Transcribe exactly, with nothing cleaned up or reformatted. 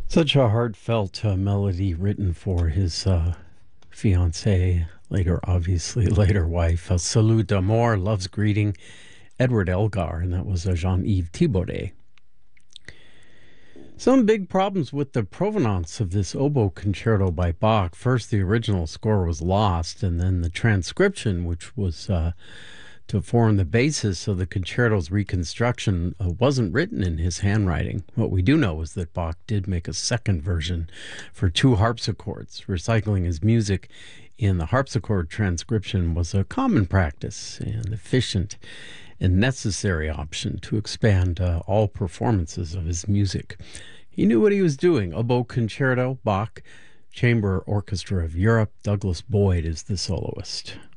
Such a heartfelt uh, melody written for his uh, fiancee, later, obviously, later wife. Uh, Salut d'amour, Love's Greeting, Edward Elgar, and that was uh, Jean-Yves Thibaudet. Some big problems with the provenance of this oboe concerto by Bach. First, the original score was lost, and then the transcription, which was uh, to form the basis of the concerto's reconstruction, uh, wasn't written in his handwriting. What we do know is that Bach did make a second version for two harpsichords. Recycling his music in the harpsichord transcription was a common practice and efficient and necessary option to expand uh, all performances of his music. He knew what he was doing. Oboe Concerto, Bach, Chamber Orchestra of Europe. Douglas Boyd is the soloist.